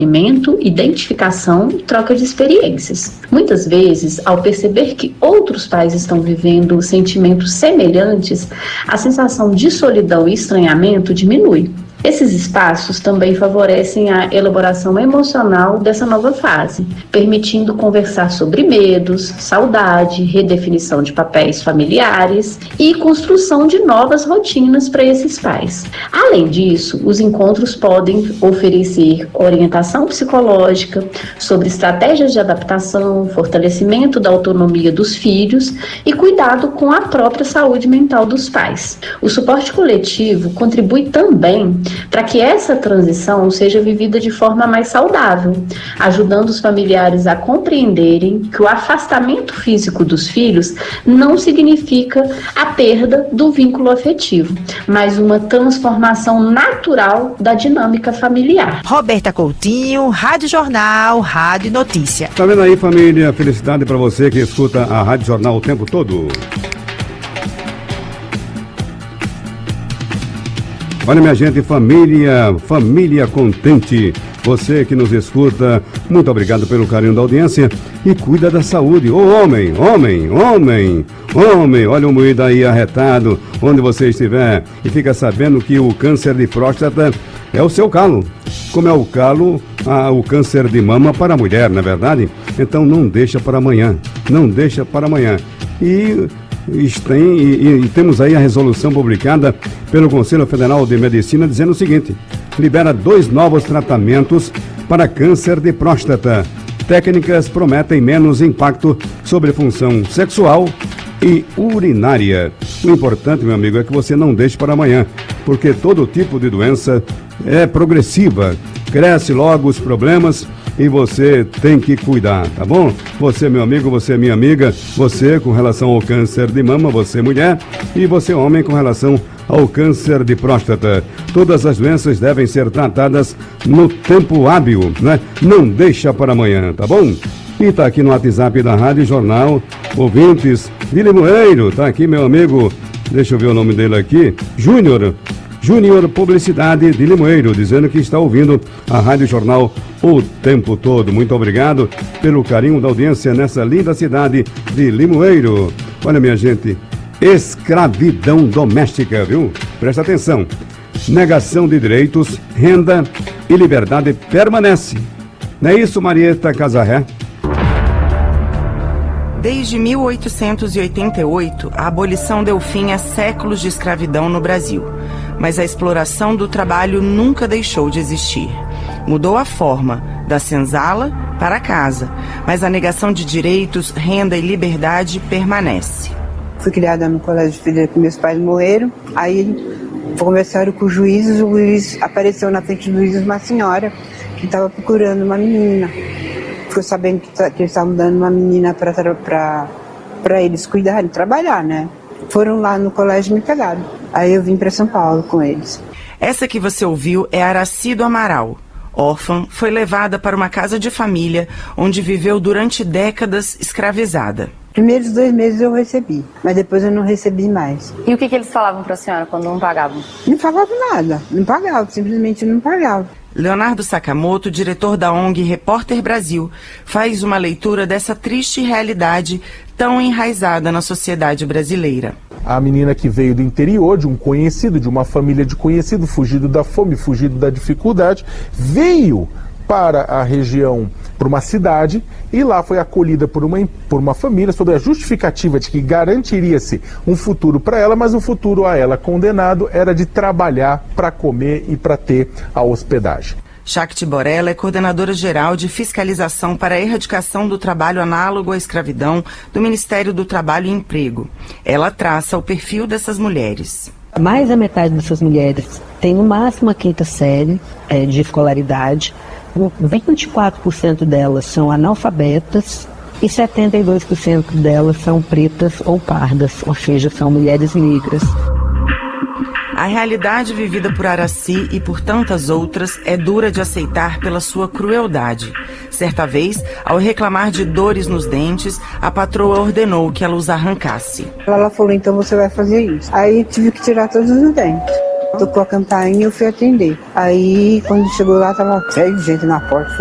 identificação e troca de experiências. Muitas vezes, ao perceber que outros pais estão vivendo sentimentos semelhantes, a sensação de solidão e estranhamento diminui. Esses espaços também favorecem a elaboração emocional dessa nova fase, permitindo conversar sobre medos, saudade, redefinição de papéis familiares e construção de novas rotinas para esses pais. Além disso, os encontros podem oferecer orientação psicológica sobre estratégias de adaptação, fortalecimento da autonomia dos filhos e cuidado com a própria saúde mental dos pais. O suporte coletivo contribui também para que essa transição seja vivida de forma mais saudável, ajudando os familiares a compreenderem que o afastamento físico dos filhos não significa a perda do vínculo afetivo, mas uma transformação natural da dinâmica familiar. Roberta Coutinho, Rádio Jornal, Rádio Notícia. Tá vendo aí, família? Felicidade para você que escuta a Rádio Jornal o tempo todo. Olha, minha gente, família contente. Você que nos escuta, muito obrigado pelo carinho da audiência e cuida da saúde. Ô homem, olha o moído aí arretado, onde você estiver, e fica sabendo que o câncer de próstata é o seu calo. Como é o calo, o câncer de mama para a mulher, não é verdade? Então não deixa para amanhã, E temos aí a resolução publicada pelo Conselho Federal de Medicina dizendo o seguinte: libera 2 novos tratamentos para câncer de próstata. Técnicas prometem menos impacto sobre função sexual e urinária. O importante, meu amigo, é que você não deixe para amanhã, porque todo tipo de doença é progressiva. Cresce logo os problemas e você tem que cuidar, tá bom? Você, meu amigo, você, minha amiga, você com relação ao câncer de mama, você mulher, e você homem com relação ao câncer de próstata. Todas as doenças devem ser tratadas no tempo hábil, né? Não deixa para amanhã, tá bom? E tá aqui no WhatsApp da Rádio Jornal, ouvintes de Limoeiro, tá aqui meu amigo, deixa eu ver o nome dele aqui, Júnior Publicidade de Limoeiro, dizendo que está ouvindo a Rádio Jornal o tempo todo. Muito obrigado pelo carinho da audiência nessa linda cidade de Limoeiro. Olha, minha gente, escravidão doméstica, viu? Presta atenção. Negação de direitos, renda e liberdade permanece. Não é isso, Marieta Casarré? Desde 1888, a abolição deu fim a séculos de escravidão no Brasil, mas a exploração do trabalho nunca deixou de existir. Mudou a forma, da senzala para a casa, mas a negação de direitos, renda e liberdade permanece. Fui criada no colégio de freira que meus pais morreram, aí conversaram com os juízes, o juiz apareceu na frente do juiz uma senhora que estava procurando uma menina. Ficou sabendo que eles estavam dando uma menina para eles cuidarem, trabalhar, né? Foram lá no colégio e me pegaram. Aí eu vim para São Paulo com eles. Essa que você ouviu é Araci do Amaral. Órfã, foi levada para uma casa de família, onde viveu durante décadas escravizada. Primeiros 2 meses eu recebi, mas depois eu não recebi mais. E o que eles falavam para a senhora quando não pagavam? Não falavam nada, não pagavam, simplesmente não pagavam. Leonardo Sakamoto, diretor da ONG Repórter Brasil, faz uma leitura dessa triste realidade tão enraizada na sociedade brasileira. A menina que veio do interior, de um conhecido, de uma família de conhecido, fugido da fome, fugido da dificuldade, veio para a região, para uma cidade, e lá foi acolhida por uma família sob a justificativa de que garantiria-se um futuro para ela, mas o futuro a ela condenado era de trabalhar para comer e para ter a hospedagem. Shakti Borella é coordenadora geral de fiscalização para a erradicação do trabalho análogo à escravidão do Ministério do Trabalho e Emprego. Ela traça o perfil dessas mulheres. Mais da metade dessas mulheres tem no máximo a 5ª série de escolaridade. 24% delas são analfabetas e 72% delas são pretas ou pardas, ou seja, são mulheres negras. A realidade vivida por Araci e por tantas outras é dura de aceitar pela sua crueldade. Certa vez, ao reclamar de dores nos dentes, a patroa ordenou que ela os arrancasse. Ela falou, então você vai fazer isso. Aí tive que tirar todos os dentes. Tocou a campainha e eu fui atender. Aí, quando chegou lá, tava cheio de gente na porta.